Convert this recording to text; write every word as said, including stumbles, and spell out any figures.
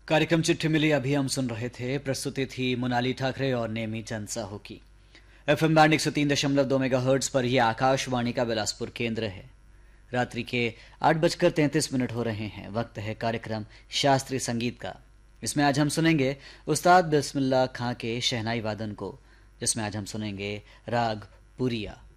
कार्यक्रम चिट्ठी मिली अभी हम सुन रहे थे। प्रस्तुति थी मोनाली ठाकरे और नेमी चंद साहू की। एफएम बैंड एक सौ तीन दशमलव दो मेगा हर्ट्स पर यह आकाशवाणी का बिलासपुर केंद्र है। रात्रि के आठ बजकर तैंतीस मिनट हो रहे हैं। वक्त है कार्यक्रम शास्त्रीय संगीत का। इसमें आज हम सुनेंगे उस्ताद बिस्मिल्लाह खां के शहनाई वादन को, जिसमें आज हम सुनेंगे राग पुरिया।